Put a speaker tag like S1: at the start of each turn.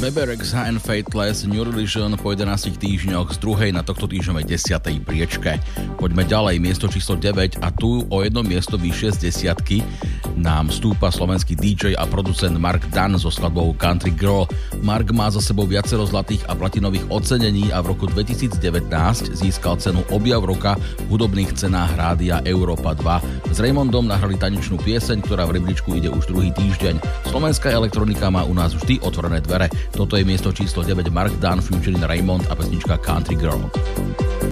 S1: Bebek and Faithless New Religion po 11 týždňoch z druhej na tohto týždňovej 10. priečke. Poďme ďalej, miesto číslo 9 a tu o jedno miesto vyššie z desiatky nám stúpa slovenský DJ a producent Mark Dunn so skladbou Country Girl. Mark má za sebou viacero zlatých a platinových ocenení a v roku 2019 získal cenu Objav roka v hudobných cenách rádia Európa 2. S Raymondom nahrali tanečnú pieseň, ktorá v rebríčku ide už druhý týždeň. Slovenská elektronika má u nás vždy otvorené dvere. Toto je miesto číslo 9 Mark Dunn featuring Raymond a pesnička Country Girl.